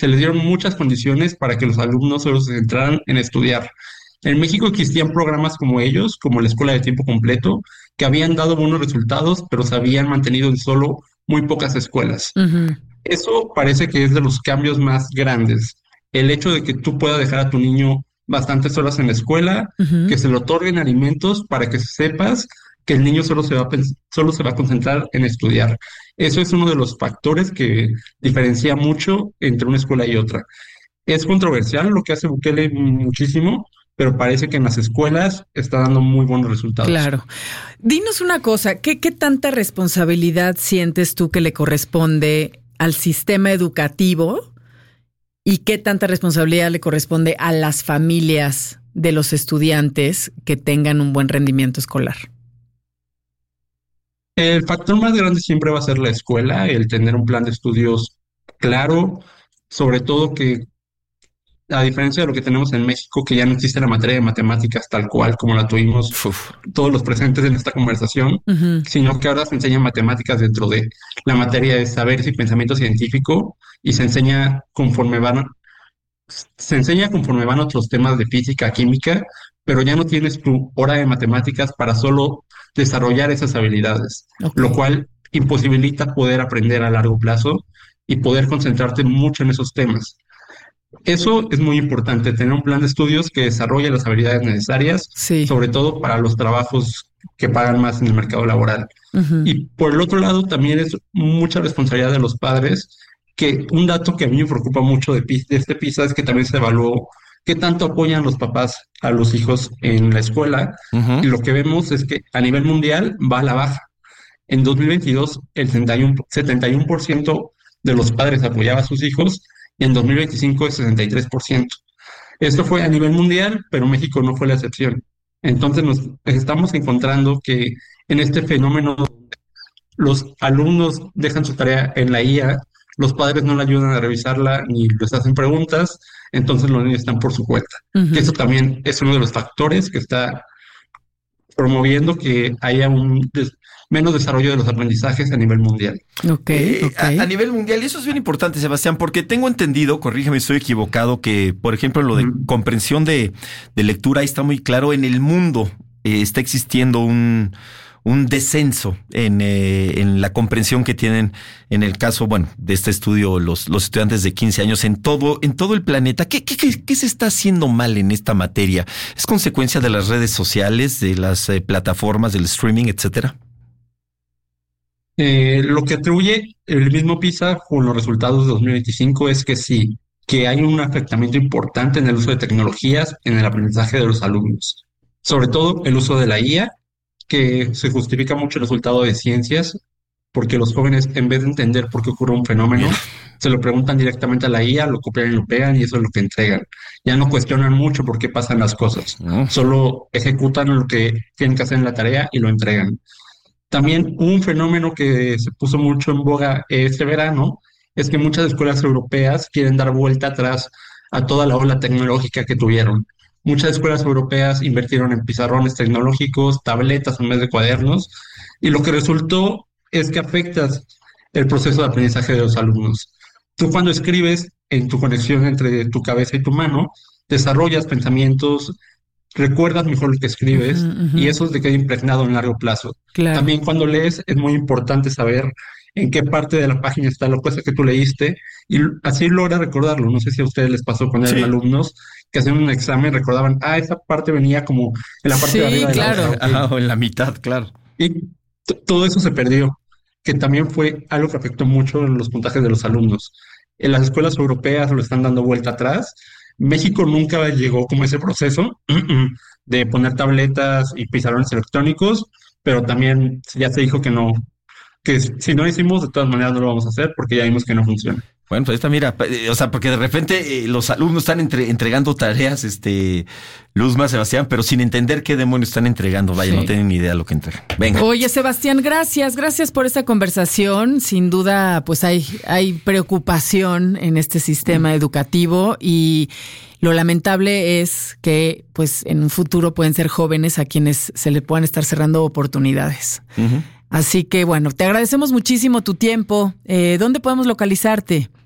se les dieron muchas condiciones para que los alumnos solo se centraran en estudiar. En México existían programas como ellos, como la escuela de tiempo completo, que habían dado buenos resultados, pero se habían mantenido en solo muy pocas escuelas. Ujú. Eso parece que es de los cambios más grandes. El hecho de que tú puedas dejar a tu niño bastantes horas en la escuela, Ujú. que se le otorguen alimentos para que sepas que el niño solo se va a concentrar en estudiar. Eso es uno de los factores que diferencia mucho entre una escuela y otra. Es controversial lo que hace Bukele muchísimo, pero parece que en las escuelas está dando muy buenos resultados. Claro. Dinos una cosa, ¿qué tanta responsabilidad sientes tú que le corresponde al sistema educativo y qué tanta responsabilidad le corresponde a las familias de los estudiantes que tengan un buen rendimiento escolar? El factor más grande siempre va a ser la escuela, el tener un plan de estudios claro, sobre todo que a diferencia de lo que tenemos en México, que ya no existe la materia de matemáticas tal cual como la tuvimos Uf. todos los presentes en esta conversación, Ujú. sino que ahora se enseña matemáticas dentro de la materia de saberes y pensamiento científico y se enseña conforme van otros temas de física, química, pero ya no tienes tu hora de matemáticas para solo desarrollar esas habilidades, Ok. lo cual imposibilita poder aprender a largo plazo y poder concentrarte mucho en esos temas. Eso es muy importante, tener un plan de estudios que desarrolle las habilidades necesarias, Sí. sobre todo para los trabajos que pagan más en el mercado laboral. Ujú. Y por el otro lado, también es mucha responsabilidad de los padres, que un dato que a mí me preocupa mucho de este PISA es que también se evaluó qué tanto apoyan los papás a los hijos en la escuela, y Ujú. lo que vemos es que a nivel mundial va a la baja. En 2022, el 71% de los padres apoyaba a sus hijos y en 2025 el 63%. Esto fue a nivel mundial, pero México no fue la excepción. Entonces nos estamos encontrando que en este fenómeno los alumnos dejan su tarea en la IA, los padres no le ayudan a revisarla ni les hacen preguntas, entonces los niños están por su cuenta. Que Ujú. eso también es uno de los factores que está promoviendo que haya menos desarrollo de los aprendizajes a nivel mundial. Ok, ok. A nivel mundial, y eso es bien importante, Sebastián, porque tengo entendido, corrígeme si estoy equivocado, que, por ejemplo, lo de Ujú. comprensión de lectura, ahí está muy claro, en el mundo está existiendo un descenso en la comprensión que tienen, en el caso, bueno, de este estudio, los estudiantes de 15 años en todo el planeta. ¿Qué se está haciendo mal en esta materia? ¿Es consecuencia de las redes sociales, de las plataformas, del streaming, etcétera? Lo que atribuye el mismo PISA con los resultados de 2025 es que sí, que hay un afectamiento importante en el uso de tecnologías en el aprendizaje de los alumnos. Sobre todo el uso de la IA, que se justifica mucho el resultado de ciencias, porque los jóvenes, en vez de entender por qué ocurre un Mira. fenómeno, se lo preguntan directamente a la IA, lo copian y lo pegan y eso es lo que entregan. Ya no cuestionan mucho por qué pasan las cosas, Mm. solo ejecutan lo que tienen que hacer en la tarea y lo entregan. También un fenómeno que se puso mucho en boga este verano es que muchas escuelas europeas quieren dar vuelta atrás a toda la ola tecnológica que tuvieron. Muchas escuelas europeas invirtieron en pizarrones tecnológicos, tabletas en vez de cuadernos, y lo que resultó es que afectas el proceso de aprendizaje de los alumnos. Tú cuando escribes en tu conexión entre tu cabeza y tu mano, desarrollas pensamientos, recuerdas mejor lo que Ujú, escribes ujú. y eso te queda impregnado en largo plazo. Claro. También cuando lees es muy importante saber en qué parte de la página está la cosa que tú leíste y así logra recordarlo. No sé si a ustedes les pasó cuando eran Sí. alumnos que hacían un examen, recordaban, esa parte venía como en la parte de Sí, arriba de la hoja, claro. ok. Ajá, o en la mitad, claro. Y todo eso se perdió, que también fue algo que afectó mucho en los puntajes de los alumnos. En las escuelas europeas lo están dando vuelta atrás. México nunca llegó como ese proceso de poner tabletas y pizarrones electrónicos, pero también ya se dijo que no, que si no lo hicimos, de todas maneras no lo vamos a hacer porque ya vimos que no funciona. Bueno, pues ahí está, mira, o sea, porque de repente los alumnos están entregando tareas, Luzma, Sebastián, pero sin entender qué demonios están entregando. Vaya, Sí. no tienen ni idea de lo que entregan. Venga. Oye, Sebastián, gracias por esta conversación. Sin duda, pues hay preocupación en este sistema educativo y lo lamentable es que, pues, en un futuro pueden ser jóvenes a quienes se le puedan estar cerrando oportunidades. Ujú. Así que, bueno, te agradecemos muchísimo tu tiempo. ¿Dónde podemos localizarte?